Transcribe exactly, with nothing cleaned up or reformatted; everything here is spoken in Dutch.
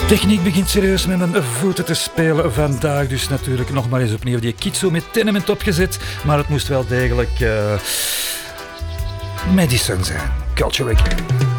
Techniek begint serieus met mijn voeten te spelen vandaag. Dus natuurlijk nog maar eens opnieuw die Kitsu met Tenement opgezet. Maar het moest wel degelijk uh, Madison zijn. Culture Reggae.